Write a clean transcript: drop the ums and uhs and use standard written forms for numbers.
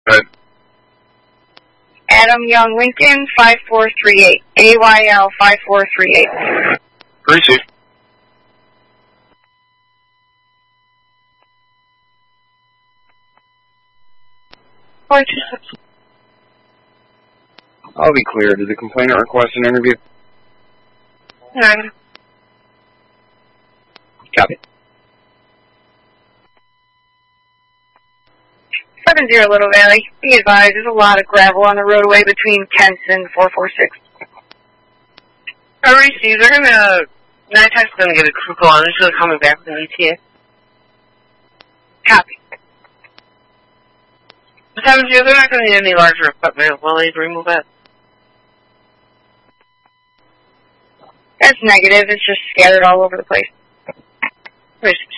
Good. Adam Young Lincoln, 5438. AYL 5438. Receive. I'll be clear. Did the complainant request an interview? No. Copy. 70 Little Valley. Be advised, there's a lot of gravel on the roadway between Kent and 446. I received. They're gonna. Nighttime's gonna get a crew call, and they're still coming back with an ETA. Copy. 70, they're not gonna need any larger equipment. Will they remove it? That's negative. It's just scattered all over the place. Received.